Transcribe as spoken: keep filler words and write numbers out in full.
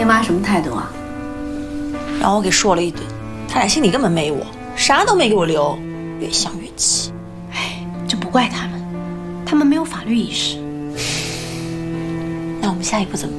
爹妈什么态度啊？ 让我给说了一顿，他俩心里根本没我，啥都没给我留，越想越气。 哎，这不怪他们，他们没有法律意识。 那我们下一步怎么办？